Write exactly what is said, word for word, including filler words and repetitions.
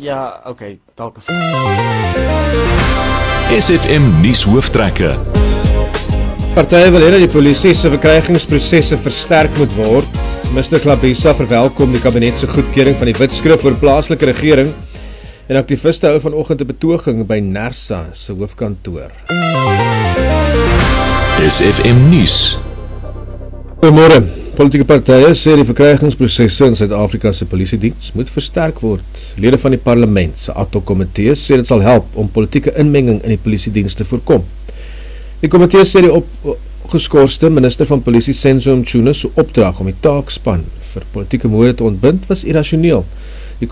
Ja, oké, okay, dalk. S F M nuus hooftrekke. Partye wil hê dat die polisie se verkrygingsprosesse versterk moet word. Minister Klabisa verwelkom die kabinet se goedkeuring van die wetskrif vir plaaslike regering en aktiviste hou vanoggend 'n betoging by NERSA se hoofkantoor. S F M nuus. Goeiemôre. Politieke partye sê die verkrygingsprosesse in Suid-Afrika se polisiediens moet versterk word. Lede van die parlement se ad hoc komitee sê dit sal help om politieke inmenging in die polisiediens te voorkom. Die komitee sê die opgeskorste minister van polisie Senzo Mchunu se opdrag om die taakspan vir politieke moorde te ontbind was irrasioneel.